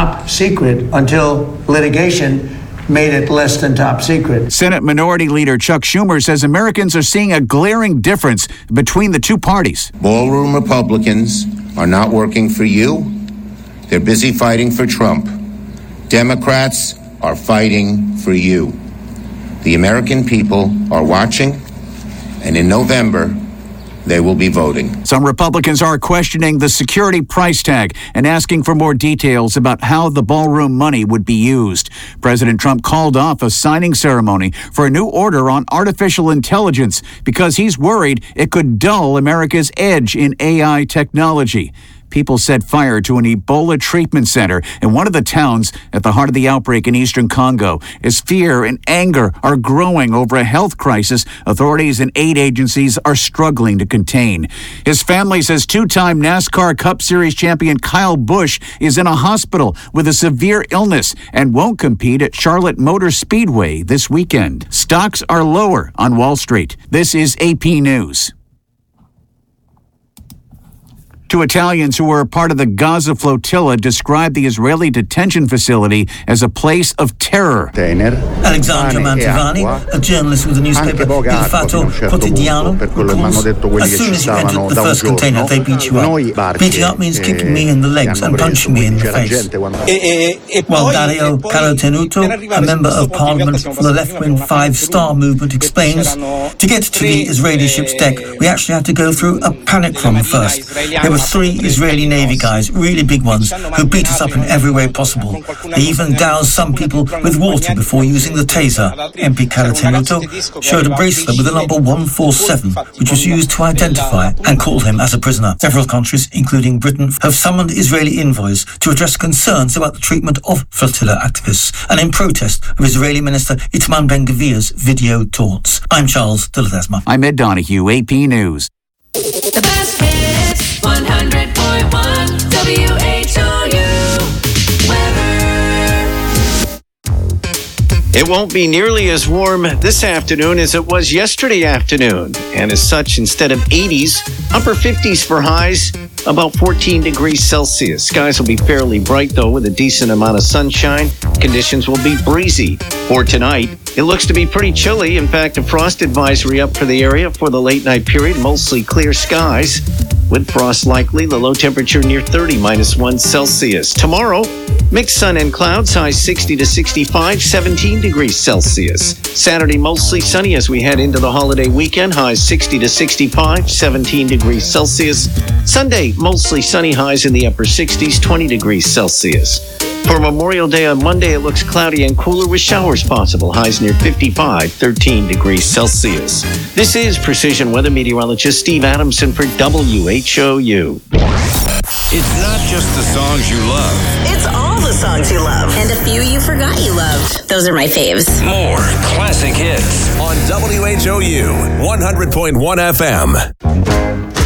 top secret until litigation made it less than top secret. Senate Minority Leader Chuck Schumer says Americans are seeing a glaring difference between the two parties. Ballroom Republicans are not working for you. They're busy fighting for Trump. Democrats are fighting for you. The American people are watching, and in November, they will be voting. Some Republicans are questioning the security price tag and asking for more details about how the ballroom money would be used. President Trump called off a signing ceremony for a new order on artificial intelligence because he's worried it could dull America's edge in AI technology. People set fire to an Ebola treatment center in one of the towns at the heart of the outbreak in eastern Congo. As fear and anger are growing over a health crisis authorities and aid agencies are struggling to contain. His family says two-time NASCAR Cup Series champion Kyle Busch is in a hospital with a severe illness and won't compete at Charlotte Motor Speedway this weekend. Stocks are lower on Wall Street. This is AP News. Two Italians who were part of the Gaza flotilla described the Israeli detention facility as a place of terror. Alexandra Mantovani, a journalist with the newspaper Il Fatto Quotidiano, recalls, as soon as you entered the first container, they beat you up. Beating up means kicking me in the legs and punching me in the face. While Dario Carotenuto, a member of parliament for the left-wing Five Star movement, explains, to get to the Israeli ship's deck, we actually had to go through a panic room first. There were 3 Israeli Navy guys, really big ones, who beat us up in every way possible. They even doused some people with water before using the taser. MP Carotenuto showed a bracelet with the number 147, which was used to identify and call him as a prisoner. Several countries, including Britain, have summoned Israeli envoys to address concerns about the treatment of flotilla activists and in protest of Israeli Minister Itamar Ben-Gvir's video taunts. I'm Charles de Ledesma. I'm Ed Donahue, AP News. The best hits, 100.1 WHOU weather. It won't be nearly as warm this afternoon as it was yesterday afternoon. And as such, instead of 80s, upper 50s for highs, about 14 degrees Celsius. Skies will be fairly bright, though, with a decent amount of sunshine. Conditions will be breezy. For tonight, it looks to be pretty chilly. In fact, a frost advisory up for the area for the late night period. Mostly clear skies with frost likely. The low temperature near 30, -1 Celsius. Tomorrow, mixed sun and clouds, highs 60 to 65, 17 degrees Celsius. Saturday, mostly sunny as we head into the holiday weekend. Highs 60 to 65, 17 degrees Celsius. Sunday, mostly sunny, highs in the upper 60s, 20 degrees Celsius. For Memorial Day on Monday, it looks cloudy and cooler with showers possible. Highs near 55, 13 degrees Celsius. This is Precision Weather Meteorologist Steve Adamson for WHOU. It's not just the songs you love. It's all the songs you love. And a few you forgot you loved. Those are my faves. More classic hits on WHOU 100.1 FM.